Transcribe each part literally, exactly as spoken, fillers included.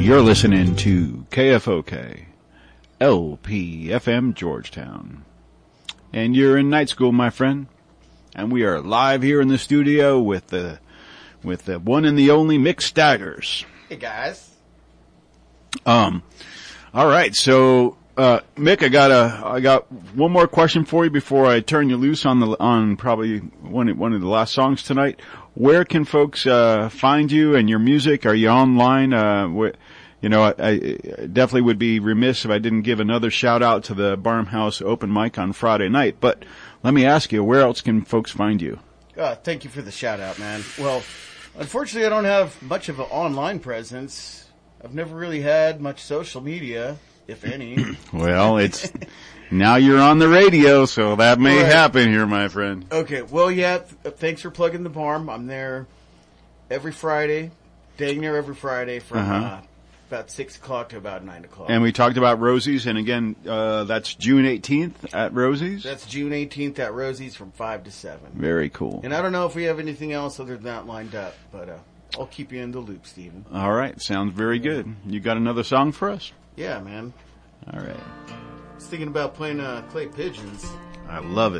You're listening to K F O K, L P F M Georgetown. And you're in night school, my friend. And we are live here in the studio with the with the one and the only Mick Staggers. Hey, guys. Um, all right, so uh, Mick, I got a I got one more question for you before I turn you loose on the on probably one one of the last songs tonight. Where can folks uh, find you and your music? Are you online? Uh, wh- you know, I, I definitely would be remiss if I didn't give another shout out to the Barnhouse open mic on Friday night. But let me ask you, where else can folks find you? Uh, thank you for the shout out, man. Well, unfortunately, I don't have much of an online presence. I've never really had much social media, if any. Well, it's now you're on the radio, so that may right. happen here, my friend. Okay, well, yeah, th- thanks for plugging the barn. I'm there every Friday, dang near every Friday from Uh-huh. uh, about six o'clock to about nine o'clock. And we talked about Rosie's, and again, uh, that's June eighteenth at Rosie's? That's June eighteenth at Rosie's from five to seven. Very cool. And I don't know if we have anything else other than that lined up, but uh, I'll keep you in the loop, Steven. All right, sounds very good. You got another song for us? Yeah, man. All right. I was thinking about playing uh, Clay Pigeons. I love it.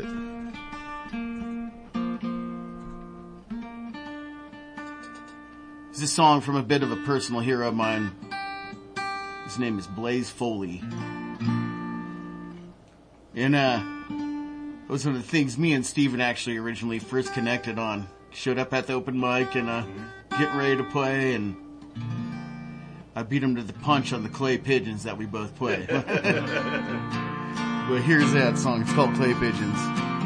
This is a song from a bit of a personal hero of mine. His name is Blaze Foley. And, uh, it was one of the things me and Steven actually originally first connected on. Showed up at the open mic and, uh, getting ready to play, and I beat him to the punch on the Clay Pigeons that we both play. But here's that song. It's called Clay Pigeons.